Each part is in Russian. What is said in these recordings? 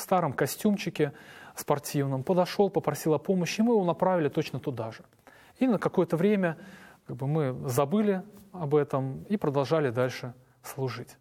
старом костюмчике спортивном, подошел, попросил о помощи, и мы его направили точно туда же. И на какое-то время мы забыли об этом и продолжали дальше служить.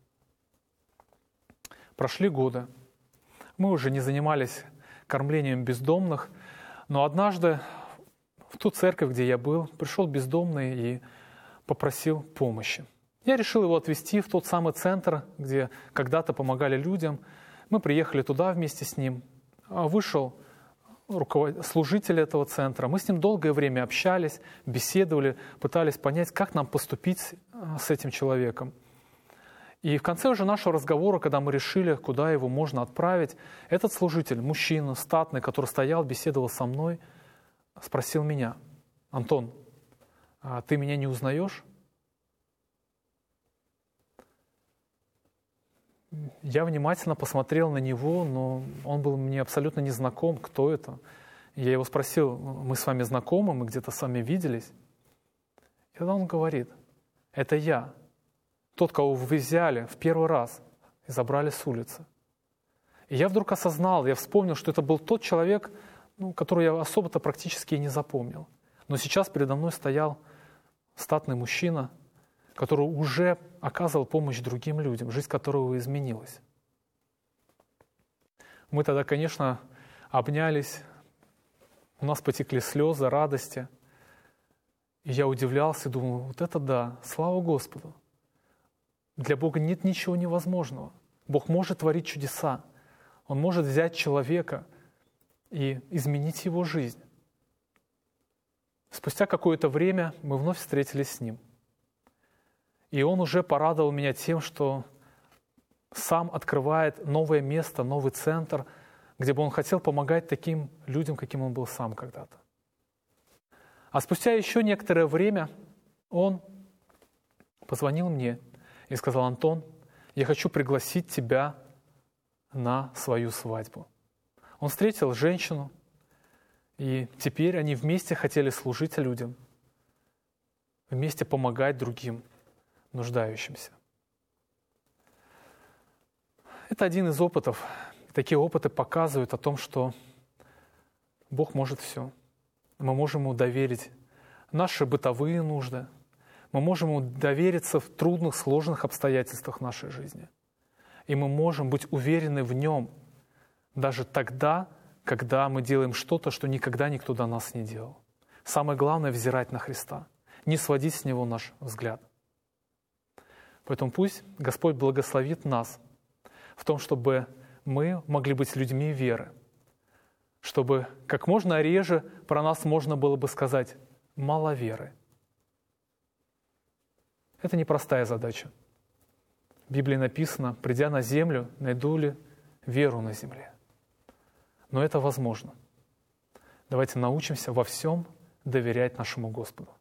Прошли годы. Мы уже не занимались кормлением бездомных, но однажды в ту церковь, где я был, пришел бездомный и попросил помощи. Я решил его отвезти в тот самый центр, где когда-то помогали людям. Мы приехали туда вместе с ним. Вышел служитель этого центра. Мы с ним долгое время общались, беседовали, пытались понять, как нам поступить с этим человеком. И в конце уже нашего разговора, когда мы решили, куда его можно отправить, этот служитель, мужчина, статный, который стоял, беседовал со мной, спросил меня: «Антон, а ты меня не узнаешь?» Я внимательно посмотрел на него, но он был мне абсолютно незнаком, кто это. Я его спросил: «Мы с вами знакомы, мы где-то с вами виделись?» И тогда он говорит: «Это я, тот, кого вы взяли в первый раз и забрали с улицы». И я вдруг осознал, я вспомнил, что это был тот человек, которого я особо-то практически и не запомнил. Но сейчас передо мной стоял статный мужчина, который уже оказывал помощь другим людям, жизнь которого изменилась. Мы тогда, конечно, обнялись, у нас потекли слезы радости. И я удивлялся и думал: вот это да, слава Господу! Для Бога нет ничего невозможного. Бог может творить чудеса. Он может взять человека и изменить его жизнь. Спустя какое-то время мы вновь встретились с ним. И он уже порадовал меня тем, что сам открывает новое место, новый центр, где бы он хотел помогать таким людям, каким он был сам когда-то. А спустя еще некоторое время он позвонил мне и сказал: «Антон, я хочу пригласить тебя на свою свадьбу». Он встретил женщину, и теперь они вместе хотели служить людям, вместе помогать другим нуждающимся. Это один из опытов. Такие опыты показывают о том, что Бог может все. Мы можем Ему доверить наши бытовые нужды. Мы можем Ему довериться в трудных, сложных обстоятельствах нашей жизни. И мы можем быть уверены в Нем даже тогда, когда мы делаем что-то, что никогда никто до нас не делал. Самое главное — взирать на Христа, не сводить с Него наш взгляд. Поэтому пусть Господь благословит нас в том, чтобы мы могли быть людьми веры, чтобы как можно реже про нас можно было бы сказать: «мало веры». Это непростая задача. В Библии написано: «Придя на землю, найду ли веру на земле?» Но это возможно. Давайте научимся во всем доверять нашему Господу.